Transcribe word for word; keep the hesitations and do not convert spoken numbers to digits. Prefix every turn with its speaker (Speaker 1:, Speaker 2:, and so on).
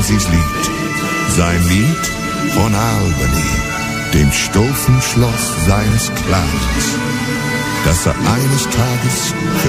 Speaker 1: sie's liebt. Sein Lied von Albany, dem Stufenschloss seines Clans, das er eines Tages